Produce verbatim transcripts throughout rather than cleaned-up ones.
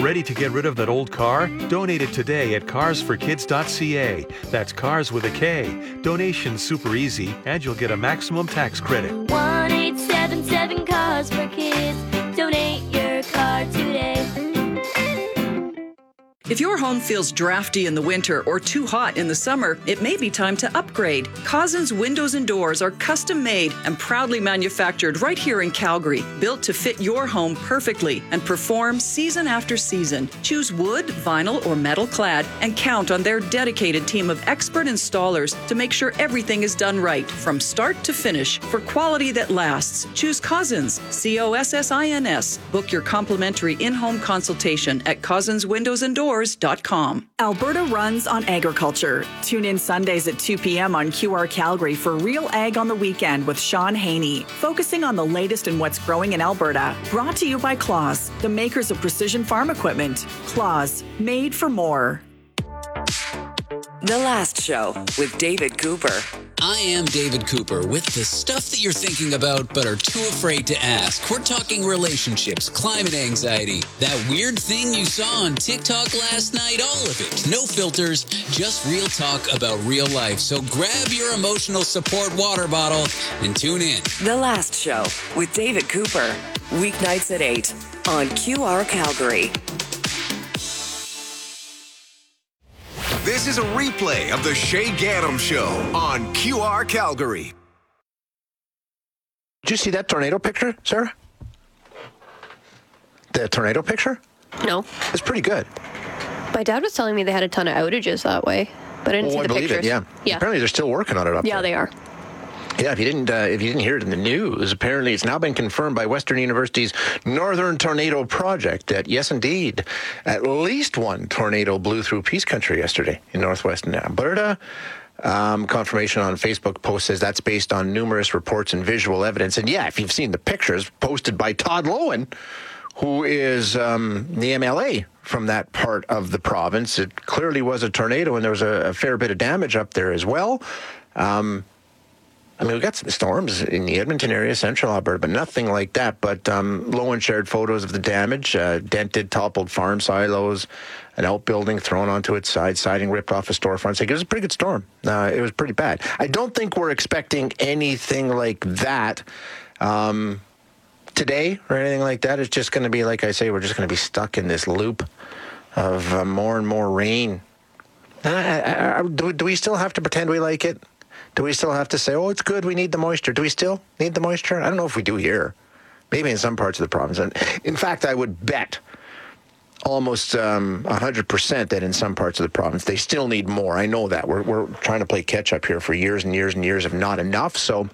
Ready to get rid of that old car? Donate it today at cars for kids dot c a. That's cars with a K. Donation's super easy, and you'll get a maximum tax credit. one eight seven seven Cars for Kids. Donate your car today. If your home feels drafty in the winter or too hot in the summer, it may be time to upgrade. Cousins Windows and Doors are custom made and proudly manufactured right here in Calgary, built to fit your home perfectly and perform season after season. Choose wood, vinyl, or metal clad and count on their dedicated team of expert installers to make sure everything is done right from start to finish for quality that lasts. Choose Cousins, C O S S I N S. Book your complimentary in-home consultation at cousins windows and doors dot com. Alberta runs on agriculture. Tune in Sundays at two p.m. on Q R Calgary for Real Ag on the Weekend with Sean Haney, focusing on the latest in what's growing in Alberta. Brought to you by Claus, the makers of precision farm equipment. Claus, made for more. The Last Show with David Cooper. I am David Cooper with the stuff that you're thinking about but are too afraid to ask. We're talking relationships, climate anxiety, that weird thing you saw on TikTok last night, all of it. No filters, just real talk about real life. So grab your emotional support water bottle and tune in. The Last Show with David Cooper. Weeknights at eight on Q R Calgary. This is a replay of the Shay Gaddam Show on Q R Calgary. Did you see that tornado picture, Sarah? The tornado picture? No. It's pretty good. My dad was telling me they had a ton of outages that way, but I didn't oh, see I the believe pictures. It, yeah. yeah. Apparently they're still working on it up yeah, there. Yeah, they are. Yeah, if you didn't, uh, if you didn't hear it in the news, apparently it's now been confirmed by Western University's Northern Tornado Project that yes, indeed, at least one tornado blew through Peace Country yesterday in northwestern Alberta. Um, confirmation on Facebook post says that's based on numerous reports and visual evidence. And yeah, if you've seen the pictures posted by Todd Lowen, who is um, the M L A from that part of the province, it clearly was a tornado, and there was a, a fair bit of damage up there as well. Um, I mean, we got some storms in the Edmonton area, central Alberta, but nothing like that. But um, Lowen shared photos of the damage, uh, dented, toppled farm silos, an outbuilding thrown onto its side, siding ripped off a storefront. So it was a pretty good storm. Uh, it was pretty bad. I don't think we're expecting anything like that um, today or anything like that. It's just going to be, like I say, we're just going to be stuck in this loop of uh, more and more rain. Uh, I, I, do, do we still have to pretend we like it? Do we still have to say, oh, it's good, we need the moisture? Do we still need the moisture? I don't know if we do here. Maybe in some parts of the province. And in fact, I would bet almost um, one hundred percent that in some parts of the province, they still need more. I know that. We're, we're trying to play catch-up here for years and years and years of not enough. So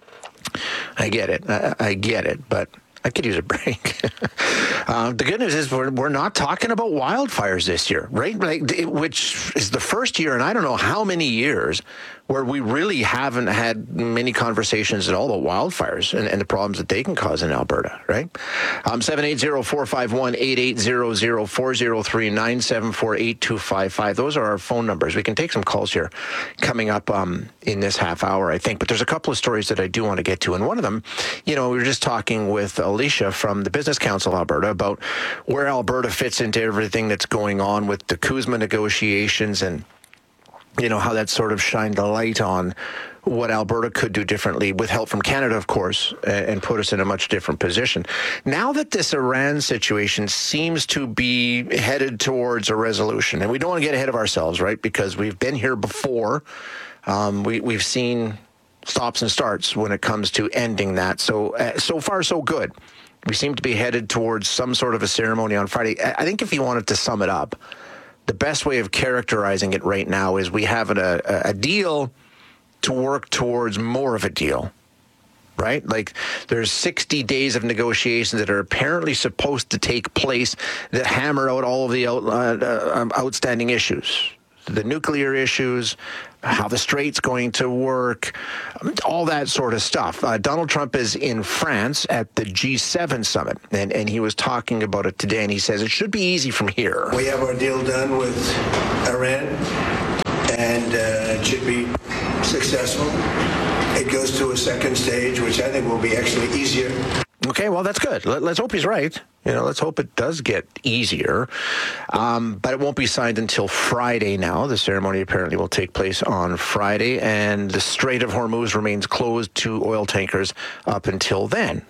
I get it. I, I get it. But I could use a break. uh, the good news is we're, we're not talking about wildfires this year, right? Like, it, which is the first year in I don't know how many years where we really haven't had many conversations at all about wildfires and, and the problems that they can cause in Alberta, right? Um, seven eight zero, four five one, eight eight zero zero, four zero three, nine seven four, eight two five five. Those are our phone numbers. We can take some calls here coming up um, in this half hour, I think. But there's a couple of stories that I do want to get to. And one of them, you know, we were just talking with Alicia from the Business Council of Alberta about where Alberta fits into everything that's going on with the CUSMA negotiations and you know, how that sort of shined a light on what Alberta could do differently with help from Canada, of course, and put us in a much different position. Now that this Iran situation seems to be headed towards a resolution, and we don't want to get ahead of ourselves, right, because we've been here before. Um, we, we've seen stops and starts when it comes to ending that. So, uh, so far, so good. We seem to be headed towards some sort of a ceremony on Friday. I think if you wanted to sum it up, the best way of characterizing it right now is we have a, a deal to work towards more of a deal, right? Like there's sixty days of negotiations that are apparently supposed to take place that hammer out all of the out, uh, uh, outstanding issues. The nuclear issues, how the strait's going to work, all that sort of stuff. Uh, Donald Trump is in France at the G seven summit, and, and he was talking about it today, and he says it should be easy from here. We have our deal done with Iran, and uh, it should be successful. It goes to a second stage, which I think will be actually easier. Okay, well, that's good. Let, let's hope he's right. You know, let's hope it does get easier. Um, but it won't be signed until Friday now. The ceremony apparently will take place on Friday, and the Strait of Hormuz remains closed to oil tankers up until then.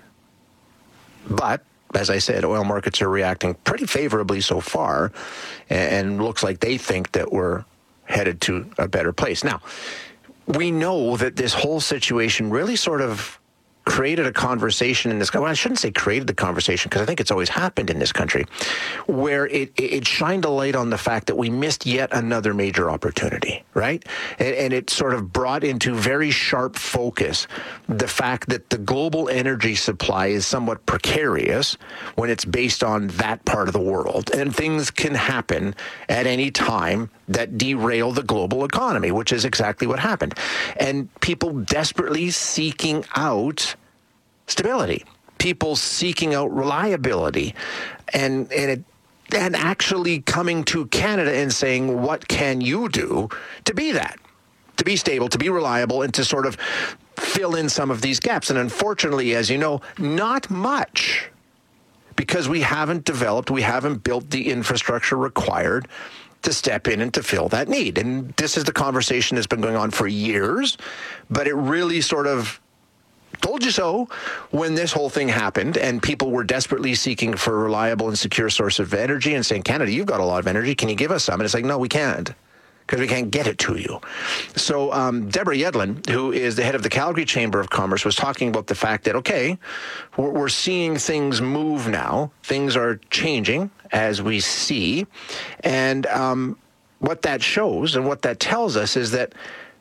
But, as I said, oil markets are reacting pretty favorably so far, and, and looks like they think that we're headed to a better place. Now, we know that this whole situation really sort of created a conversation in this country. Well, I shouldn't say created the conversation, because I think it's always happened in this country, where it, it shined a light on the fact that we missed yet another major opportunity, right? And, and it sort of brought into very sharp focus the fact that the global energy supply is somewhat precarious when it's based on that part of the world. And things can happen at any time that derail the global economy, which is exactly what happened. And people desperately seeking out stability, people seeking out reliability, and and it, and actually coming to Canada and saying, what can you do to be that, to be stable, to be reliable, and to sort of fill in some of these gaps? And unfortunately, as you know, not much, because we haven't developed, we haven't built the infrastructure required to step in and to fill that need. And this is the conversation that's been going on for years, but it really sort of told you so when this whole thing happened, and people were desperately seeking for a reliable and secure source of energy and saying, Canada, you've got a lot of energy. Can you give us some? And it's like, no, we can't, because we can't get it to you. So um, Deborah Yedlin, who is the head of the Calgary Chamber of Commerce, was talking about the fact that, okay, we're, we're seeing things move now. Things are changing as we see. And um, what that shows and what that tells us is that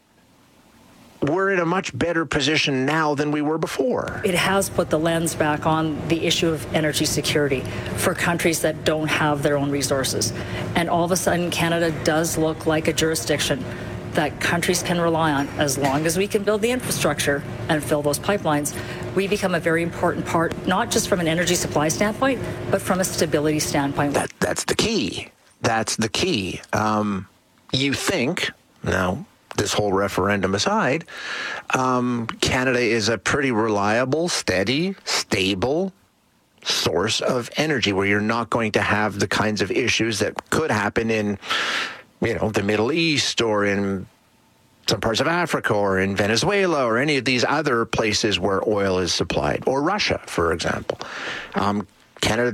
we're in a much better position now than we were before. It has put the lens back on the issue of energy security for countries that don't have their own resources. And all of a sudden, Canada does look like a jurisdiction that countries can rely on. As long as we can build the infrastructure and fill those pipelines, we become a very important part, not just from an energy supply standpoint, but from a stability standpoint. That, that's the key. That's the key. Um, you think, now, this whole referendum aside, um, Canada is a pretty reliable, steady, stable source of energy where you're not going to have the kinds of issues that could happen in, you know, the Middle East or in some parts of Africa or in Venezuela or any of these other places where oil is supplied, or Russia, for example. Um, Canada,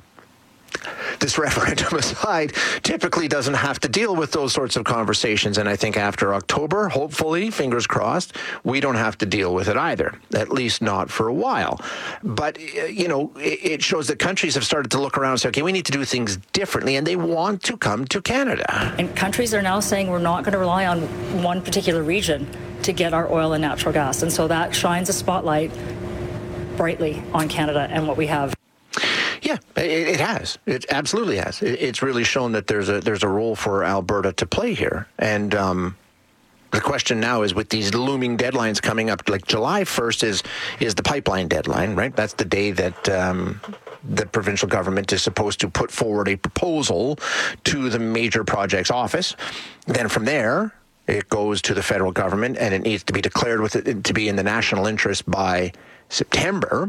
this referendum aside, typically doesn't have to deal with those sorts of conversations. And I think after October, hopefully, fingers crossed, we don't have to deal with it either, at least not for a while. But, you know, it shows that countries have started to look around and say, okay, we need to do things differently, and they want to come to Canada. And countries are now saying we're not going to rely on one particular region to get our oil and natural gas. And so that shines a spotlight brightly on Canada and what we have. Yeah, it, it has. It absolutely has. It, it's really shown that there's a there's a role for Alberta to play here. And um, the question now is, with these looming deadlines coming up, like July first is is the pipeline deadline, right? That's the day that um, the provincial government is supposed to put forward a proposal to the major projects office. Then from there, it goes to the federal government, and it needs to be declared with it to be in the national interest by September.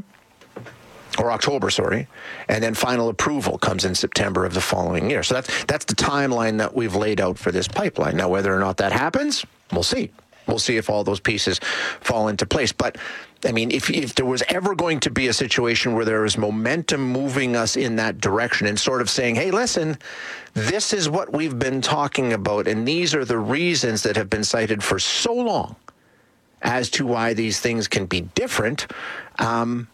Or October, sorry, and then final approval comes in September of the following year. So that's that's the timeline that we've laid out for this pipeline. Now, whether or not that happens, we'll see. We'll see if all those pieces fall into place. But, I mean, if if there was ever going to be a situation where there is momentum moving us in that direction and sort of saying, hey, listen, this is what we've been talking about, and these are the reasons that have been cited for so long as to why these things can be different, um,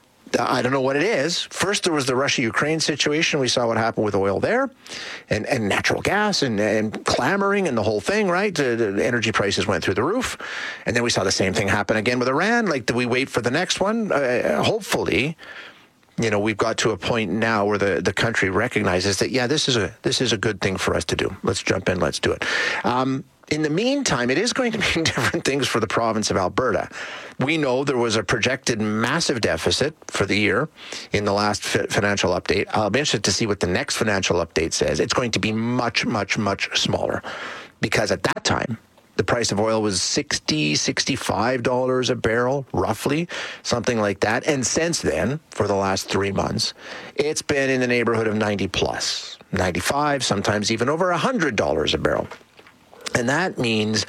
I don't know what it is. First, there was the Russia-Ukraine situation. We saw what happened with oil there, and, and natural gas, and, and clamoring, and the whole thing, right? The, the energy prices went through the roof. And then we saw the same thing happen again with Iran. Like, do we wait for the next one? Uh, hopefully, you know, we've got to a point now where the, the country recognizes that, yeah, this is a this is a good thing for us to do. Let's jump in. Let's do it. Um, In the meantime, it is going to mean different things for the province of Alberta. We know there was a projected massive deficit for the year in the last financial update. I'll be interested to see what the next financial update says. It's going to be much, much, much smaller, because at that time, the price of oil was sixty dollars, sixty-five dollars a barrel, roughly, something like that. And since then, for the last three months, it's been in the neighborhood of ninety plus, ninety-five, sometimes even over one hundred dollars a barrel. And that means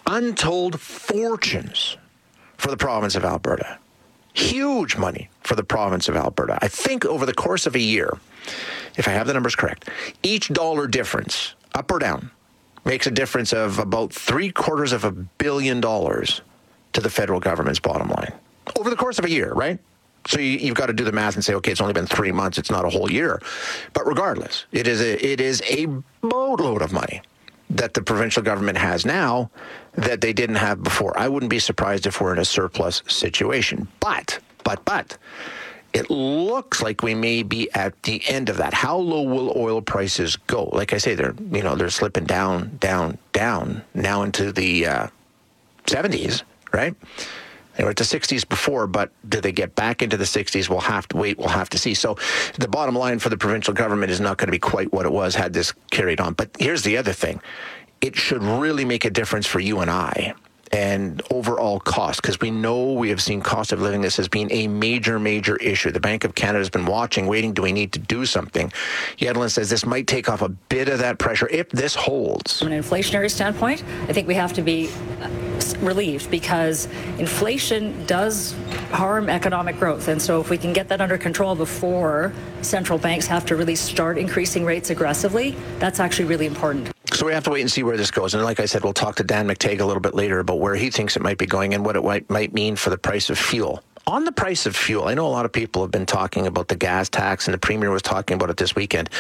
untold fortunes for the province of Alberta. Huge money for the province of Alberta. I think over the course of a year, if I have the numbers correct, each dollar difference, up or down, makes a difference of about three quarters of a billion dollars to the federal government's bottom line. Over the course of a year, right? So you, you've got to do the math and say, okay, it's only been three months. It's not a whole year. But regardless, it is a, it is a boatload of money that the provincial government has now that they didn't have before. I wouldn't be surprised if we're in a surplus situation. But, but, but, it looks like we may be at the end of that. How low will oil prices go? Like I say, they're, you know, they're slipping down, down, down, now into the uh, seventies, right? They were at the sixties before, but do they get back into the sixties? We'll have to wait. We'll have to see. So the bottom line for the provincial government is not going to be quite what it was had this carried on. But here's the other thing. It should really make a difference for you and I and overall cost, because we know we have seen cost of living. This has been a major, major issue. The Bank of Canada has been watching, waiting. Do we need to do something? Yedlin says this might take off a bit of that pressure if this holds. From an inflationary standpoint, I think we have to be relieved because inflation does harm economic growth. And so if we can get that under control before central banks have to really start increasing rates aggressively, that's actually really important. So we have to wait and see where this goes. And like I said, we'll talk to Dan McTague a little bit later about where he thinks it might be going and what it might, might mean for the price of fuel. On the price of fuel, I know a lot of people have been talking about the gas tax, and the Premier was talking about it this weekend,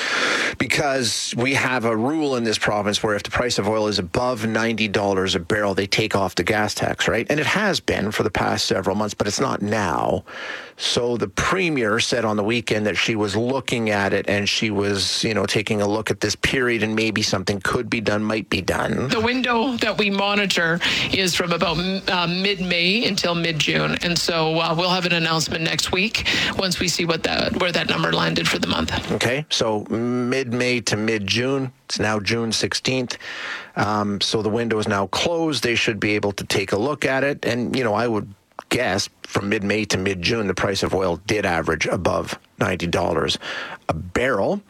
because we have a rule in this province where if the price of oil is above ninety dollars a barrel, they take off the gas tax, right? And it has been for the past several months, but it's not now. So the Premier said on the weekend that she was looking at it and she was, you know, taking a look at this period and maybe something could be done, might be done. The window that we monitor is from about uh, mid-May until mid-June. And so uh, we'll have an announcement next week once we see what that where that number landed for the month. Okay, so mid-May to mid-June. It's now June sixteenth. Um, so the window is now closed. They should be able to take a look at it. And, you know, I would guess from mid-May to mid-June, the price of oil did average above ninety dollars a barrel.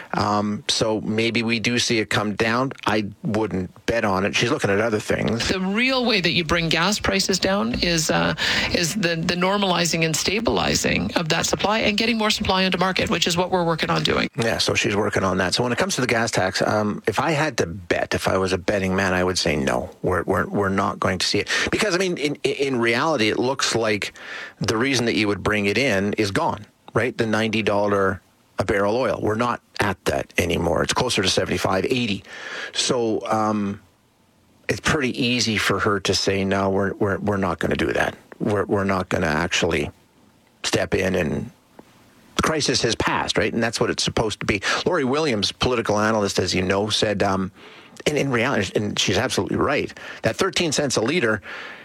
Um, so maybe we do see it come down. I wouldn't bet on it. She's looking at other things. The real way that you bring gas prices down is uh, is the, the normalizing and stabilizing of that supply and getting more supply into market, which is what we're working on doing. Yeah, so she's working on that. So when it comes to the gas tax, um, if I had to bet, if I was a betting man, I would say no, we're we're, we're not going to see it. Because, I mean, in, in reality, it looks like the reason that you would bring it in is gone, right? The ninety dollars a barrel oil. We're not at that anymore. It's closer to seventy-five, eighty. So um, it's pretty easy for her to say, no, we're we're we're not going to do that. We're we're not going to actually step in, and the crisis has passed, right? And that's what it's supposed to be. Lori Williams, political analyst, as you know, said, um, and in reality, and she's absolutely right, that thirteen cents a liter,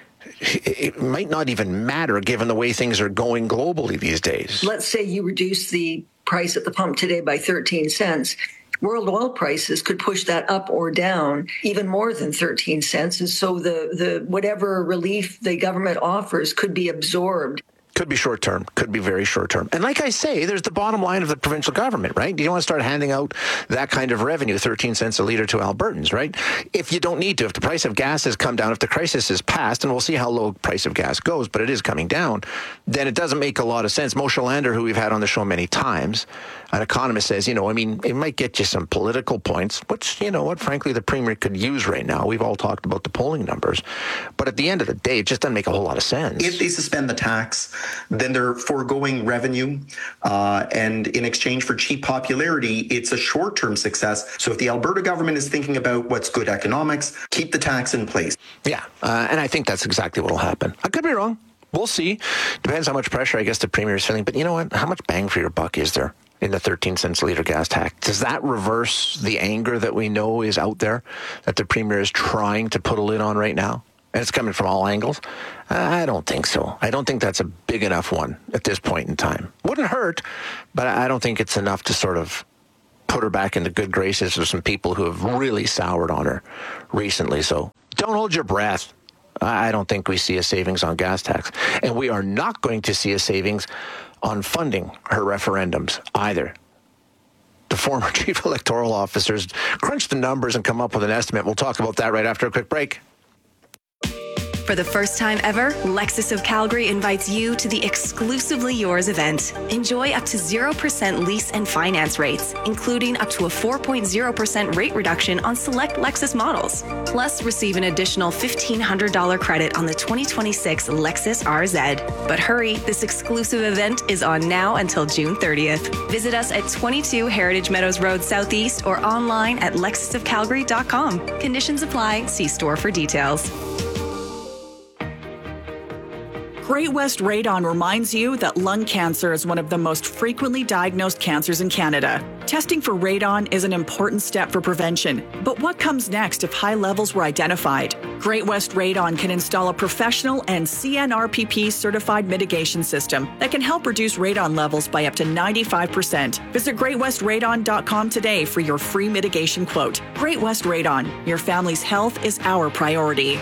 it might not even matter given the way things are going globally these days. Let's say you reduce the price at the pump today by thirteen cents. World oil prices could push that up or down even more than thirteen cents. And so the, the whatever relief the government offers could be absorbed. Could be short term, could be very short term. And like I say, there's the bottom line of the provincial government, right? You don't want to start handing out that kind of revenue, thirteen cents a litre to Albertans, right? If you don't need to, if the price of gas has come down, if the crisis is passed, and we'll see how low the price of gas goes, but it is coming down, then it doesn't make a lot of sense. Moshe Lander, who we've had on the show many times, an economist, says, you know, I mean, it might get you some political points, which, you know what, frankly, the Premier could use right now. We've all talked about the polling numbers. But at the end of the day, it just doesn't make a whole lot of sense. If they suspend the tax, then they're foregoing revenue, uh, and in exchange for cheap popularity, it's a short-term success. So if the Alberta government is thinking about what's good economics, keep the tax in place. Yeah, uh, and I think that's exactly what will happen. I could be wrong. We'll see. Depends how much pressure, I guess, the Premier is feeling. But you know what? How much bang for your buck is there in the thirteen cents a litre gas tax? Does that reverse the anger that we know is out there that the Premier is trying to put a lid on right now? And it's coming from all angles? I don't think so. I don't think that's a big enough one at this point in time. Wouldn't hurt, but I don't think it's enough to sort of put her back into good graces with some people who have really soured on her recently. So don't hold your breath. I don't think we see a savings on gas tax. And we are not going to see a savings on funding her referendums either. The former chief electoral officers crunch the numbers and come up with an estimate. We'll talk about that right after a quick break. For the first time ever, Lexus of Calgary invites you to the Exclusively Yours event. Enjoy up to zero percent lease and finance rates, including up to a four point zero percent rate reduction on select Lexus models. Plus, receive an additional fifteen hundred dollars credit on the twenty twenty-six Lexus R Z. But hurry, this exclusive event is on now until June thirtieth. Visit us at twenty-two Heritage Meadows Road Southeast or online at lexus of calgary dot com. Conditions apply. See store for details. Great West Radon reminds you that lung cancer is one of the most frequently diagnosed cancers in Canada. Testing for radon is an important step for prevention, but what comes next if high levels were identified? Great West Radon can install a professional and C N R P P certified mitigation system that can help reduce radon levels by up to ninety-five percent. Visit great west radon dot com today for your free mitigation quote. Great West Radon, your family's health is our priority.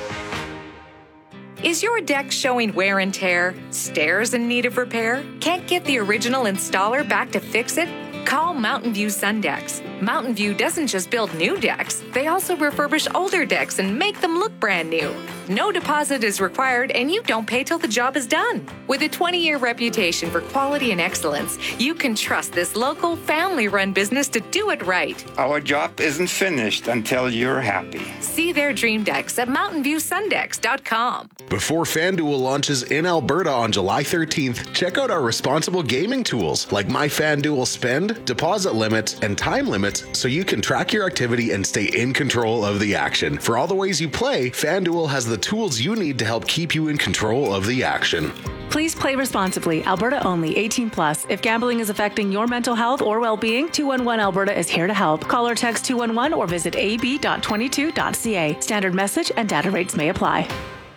Is your deck showing wear and tear? Stairs in need of repair? Can't get the original installer back to fix it? Call Mountain View Sundecks. Mountain View doesn't just build new decks, they also refurbish older decks and make them look brand new. No deposit is required and you don't pay till the job is done. With a twenty-year reputation for quality and excellence, you can trust this local family-run business to do it right. Our job isn't finished until you're happy. See their dream decks at mountain view sundecks dot com. Before FanDuel launches in Alberta on July thirteenth, check out our responsible gaming tools like My FanDuel Spend, deposit limits, and time limits so you can track your activity and stay in control of the action. For all the ways you play, FanDuel has the tools you need to help keep you in control of the action. Please play responsibly. Alberta only. eighteen plus. If gambling is affecting your mental health or well-being, two one one Alberta is here to help. Call or text two one one or visit a b dot twenty-two dot c a. Standard message and data rates may apply.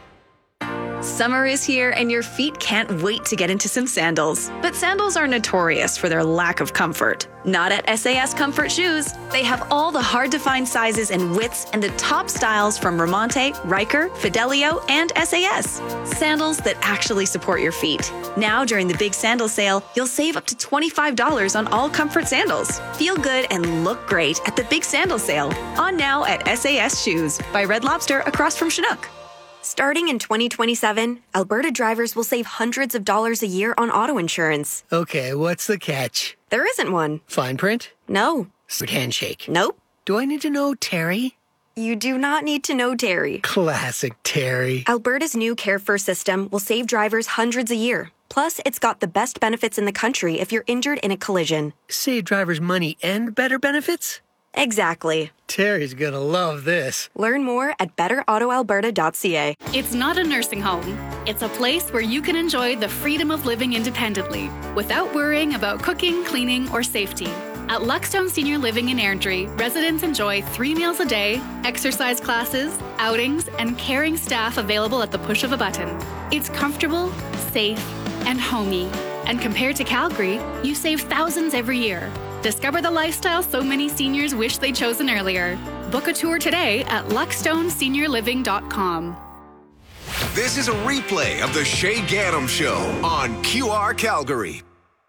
Summer is here and your feet can't wait to get into some sandals. But sandals are notorious for their lack of comfort. Not at S A S Comfort Shoes. They have all the hard-to-find sizes and widths and the top styles from Ramonte, Riker, Fidelio, and S A S. Sandals that actually support your feet. Now, during the big sandal sale, you'll save up to twenty-five dollars on all comfort sandals. Feel good and look great at the big sandal sale. On now at S A S Shoes by Red Lobster across from Chinook. Starting in twenty twenty-seven, Alberta drivers will save hundreds of dollars a year on auto insurance. Okay, what's the catch? There isn't one. Fine print? No. Good handshake? Nope. Do I need to know Terry? You do not need to know Terry. Classic Terry. Alberta's new Care First system will save drivers hundreds a year. Plus, it's got the best benefits in the country if you're injured in a collision. Save drivers money and better benefits? Exactly. Terry's gonna love this. Learn more at better auto alberta dot c a. It's not a nursing home. It's a place where you can enjoy the freedom of living independently without worrying about cooking, cleaning, or safety. At Luckstone Senior Living in Airdrie, residents enjoy three meals a day, exercise classes, outings, and caring staff available at the push of a button. It's comfortable, safe, and homey. And compared to Calgary, you save thousands every year. Discover the lifestyle so many seniors wish they'd chosen earlier. Book a tour today at luckstone senior living dot com. This is a replay of the Shay Gaddam Show on Q R Calgary.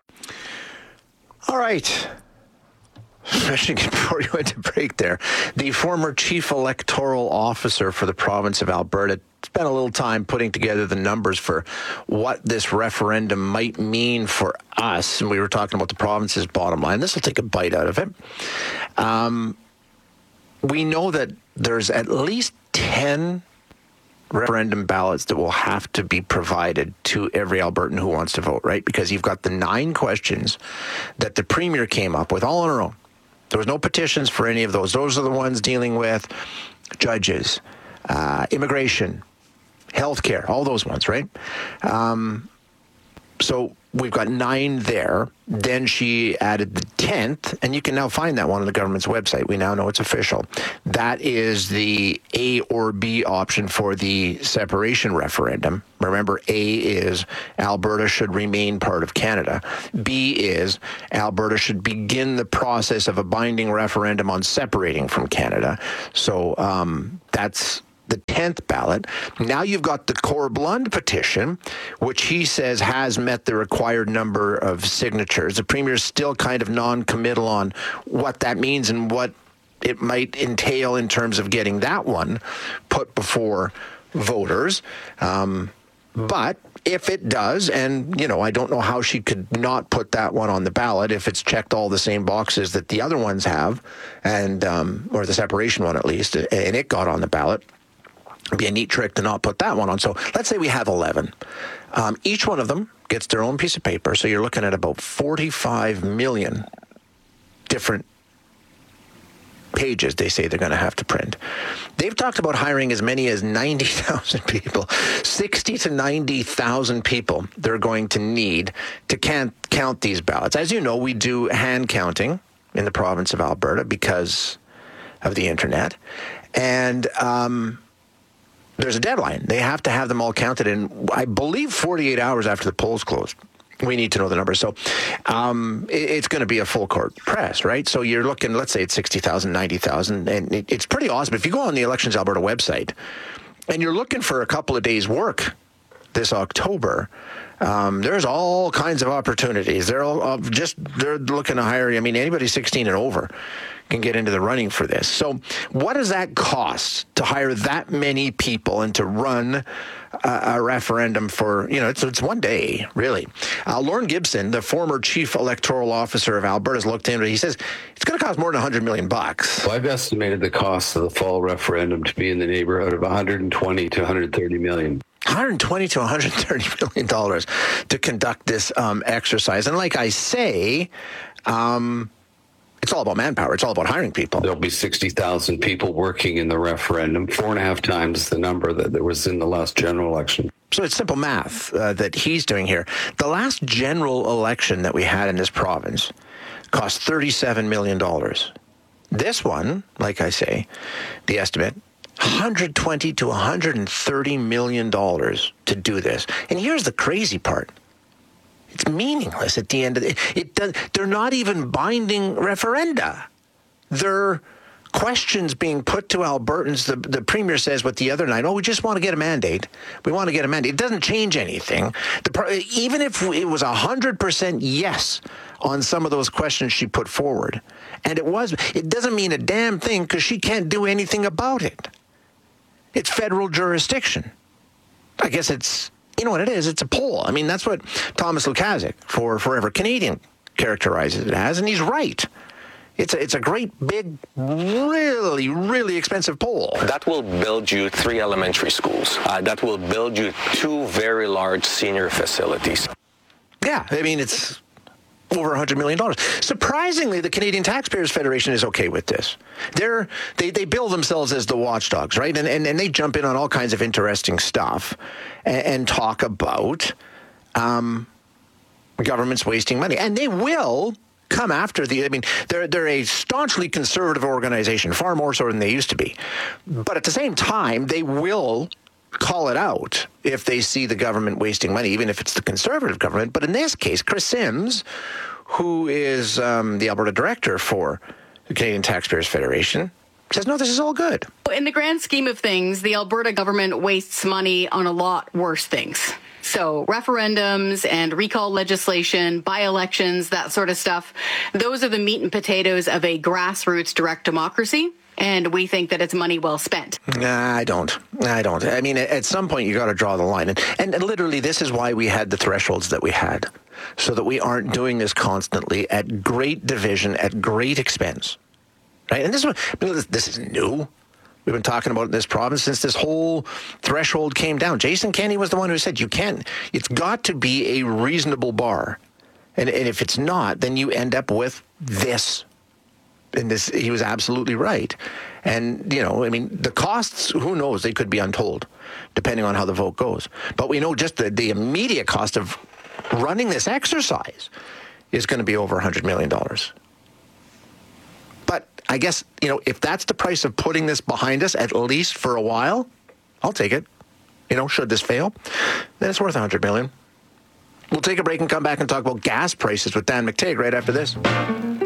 All right. Especially before you went to break there, the former chief electoral officer for the province of Alberta spent a little time putting together the numbers for what this referendum might mean for us. And we were talking about the province's bottom line. This will take a bite out of it. Um, we know that there's at least ten referendum ballots that will have to be provided to every Albertan who wants to vote, right? Because you've got the nine questions that the premier came up with all on her own. There was no petitions for any of those. Those are the ones dealing with judges, uh, immigration, healthcare, all those ones, right? Um, so we've got nine there. Then she added the tenth, and you can now find that one on the government's website. We now know it's official. That is the A or B option for the separation referendum. Remember, A is Alberta should remain part of Canada. B is Alberta should begin the process of a binding referendum on separating from Canada. So um, that's the tenth ballot. Now you've got the Corb Lund petition, which he says has met the required number of signatures. The Premier's still kind of non-committal on what that means and what it might entail in terms of getting that one put before voters. Um, but if it does, and, you know, I don't know how she could not put that one on the ballot if it's checked all the same boxes that the other ones have, and um, or the separation one at least, and it got on the ballot. It'd be a neat trick to not put that one on. So let's say we have eleven. Um, each one of them gets their own piece of paper. So you're looking at about forty-five million different pages they say they're going to have to print. They've talked about hiring as many as ninety thousand people, sixty to ninety thousand people they're going to need to can- count these ballots. As you know, we do hand counting in the province of Alberta because of the internet. And um, there's a deadline. They have to have them all counted in, I believe, forty-eight hours after the polls closed. We need to know the numbers. So um, it, it's going to be a full court press, right? So you're looking, let's say it's sixty thousand, ninety thousand, and it, it's pretty awesome. If you go on the Elections Alberta website and you're looking for a couple of days' work this October, um, there's all kinds of opportunities. They're all uh, just, they're looking to hire, I mean, anybody sixteen and over can get into the running for this. So what does that cost to hire that many people and to run a, a referendum for, you know, it's, it's one day, really. Uh, Lorne Gibson, the former chief electoral officer of Alberta, has looked into it. He says it's going to cost more than one hundred million bucks. Well, I've estimated the cost of the fall referendum to be in the neighborhood of one hundred twenty to one hundred thirty million. one hundred twenty to one hundred thirty million dollars to conduct this um, exercise. And like I say, um, it's all about manpower. It's all about hiring people. There'll be sixty thousand people working in the referendum, four and a half times the number that there was in the last general election. So it's simple math uh, that he's doing here. The last general election that we had in this province cost thirty-seven million dollars. This one, like I say, the estimate, one hundred twenty to one hundred thirty million dollars to do this. And here's the crazy part. It's meaningless at the end of it. It does, they're not even binding referenda. They're questions being put to Albertans. The, the Premier says what the other night, oh, we just want to get a mandate. We want to get a mandate. It doesn't change anything. The, even if it was one hundred percent yes on some of those questions she put forward, and it was, it doesn't mean a damn thing because she can't do anything about it. It's federal jurisdiction. I guess it's, you know what it is? It's a poll. I mean, that's what Thomas Lukaszuk for Forever Canadian characterizes it as, and he's right. It's a, it's a great, big, really, really expensive poll. That will build you three elementary schools. Uh, that will build you two very large senior facilities. Yeah, I mean, it's over one hundred million dollars. Surprisingly, the Canadian Taxpayers Federation is okay with this. They're, they they bill themselves as the watchdogs, right? And, and, and they jump in on all kinds of interesting stuff and, and talk about um, governments wasting money. And they will come after the, I mean, they're, they're a staunchly conservative organization, far more so than they used to be. But at the same time, they will call it out if they see the government wasting money, even if it's the conservative government. But in this case, Chris Sims, who is um, the Alberta director for the Canadian Taxpayers Federation, says, no, this is all good. In the grand scheme of things, the Alberta government wastes money on a lot worse things. So referendums and recall legislation, by-elections, that sort of stuff, those are the meat and potatoes of a grassroots direct democracy. And we think that it's money well spent. Nah, I don't. I don't. I mean, at some point, you got to draw the line. And, and literally, this is why we had the thresholds that we had, so that we aren't doing this constantly at great division, at great expense. Right? And this is, this is new. We've been talking about this province since this whole threshold came down. Jason Kenney was the one who said, you can't, it's got to be a reasonable bar. And, and if it's not, then you end up with this. And this, he was absolutely right. And, you know, I mean, the costs, who knows, they could be untold, depending on how the vote goes. But we know just the, the immediate cost of running this exercise is going to be over one hundred million dollars. But I guess, you know, if that's the price of putting this behind us, at least for a while, I'll take it. You know, should this fail, then it's worth one hundred million dollars. We'll take a break and come back and talk about gas prices with Dan McTeague right after this.